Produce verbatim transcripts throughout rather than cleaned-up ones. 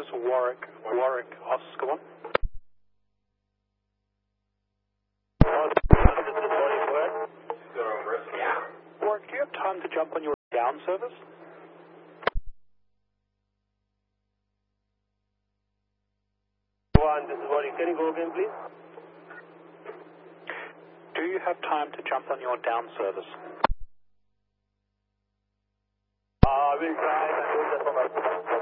Service, Warwick, Warwick, Oscar one. Warwick, do you have time to jump on your down service? One, this is Warwick. Can you go again, please? Do you have time to jump on your down service? Uh, we'll try and do that for my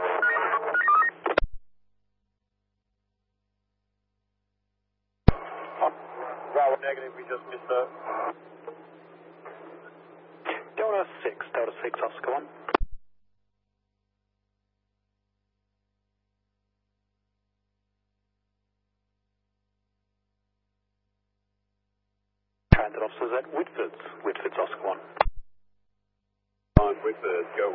Bravo, negative, we just missed the... Delta six, Delta six, Oscar one. Transit officers at Whitfords, Whitfords, Oscar one. On Whitford, go.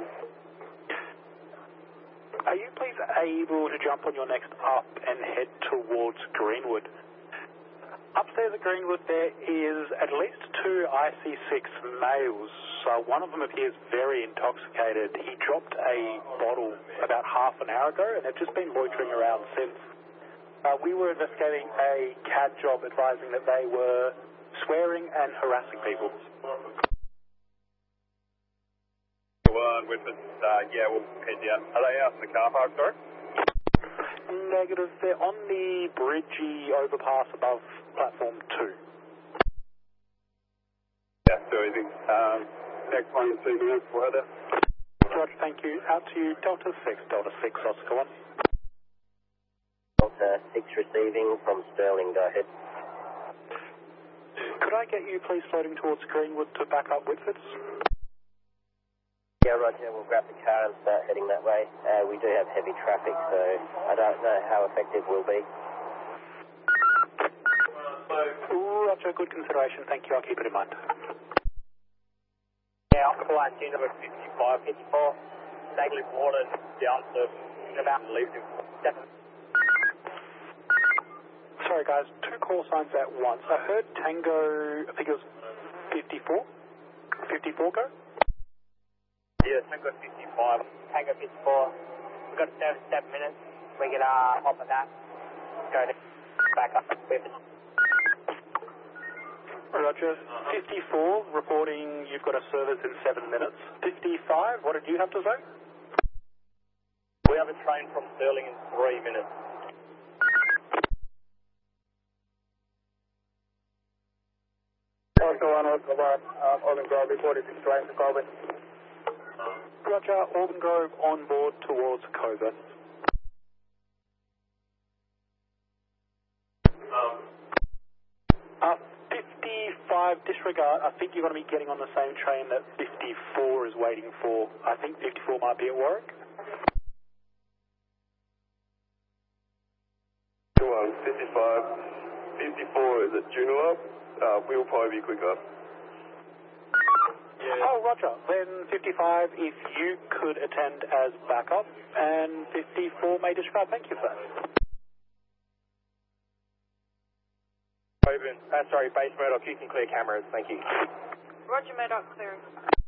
Are you please able to jump on your next up and head towards Greenwood? Upstairs at Greenwood there is at least two I C six males. Uh, one of them appears very intoxicated. He dropped a bottle about half an hour ago and they've just been loitering around since. Uh, we were investigating a C A D job advising that they were swearing and harassing people. One, Whitford, uh, yeah, we'll head down. Are they out in the car park, sorry? Negative. They're on the bridgey overpass above platform two. Yeah, so easy. Um, next one, two minutes, weather. Roger, thank you. Out to you, Delta six, Delta six, Oscar one. Delta six receiving from Sterling, go ahead. Could I get you please floating towards Greenwood to back up Whitfords? Yeah, Roger, we'll grab the car and start heading that way. Uh, we do have heavy traffic, so I don't know how effective we'll be. Roger, good consideration. Thank you. I'll keep it in mind. Yeah, Oscar one, G number fifty-five, fifty-four. Dagley Warden, down to about to leave him. Sorry, guys. Two call signs at once. I heard Tango, I think it was fifty-four. fifty-four go? Yeah, Tango fifty-five. Tango fifty-four. We've got seven, seven minutes. We can uh, hop on that. Go to back up. Roger. fifty-four, reporting you've got a service in seven minutes. fifty-five, what did you have to say? We have a train from Sterling in three minutes. Oscar one, Oscar one, um, Organ Grove, reported to train to Coburn. Roger, Organ Grove on board towards Coburn. Um, Uh, fifty-five, disregard. I think you're going to be getting on the same train that fifty-four is waiting for. I think fifty-four might be at Warwick. one, fifty-five. fifty-four is at Juneau. Uh, we'll probably be quicker. Yeah. Oh, Roger. Then fifty-five, if you could attend as backup, and fifty-four may disregard. Thank you, sir. Coburn, uh, sorry, base Murdoch, you can clear cameras, thank you. Roger, Murdoch, clearing.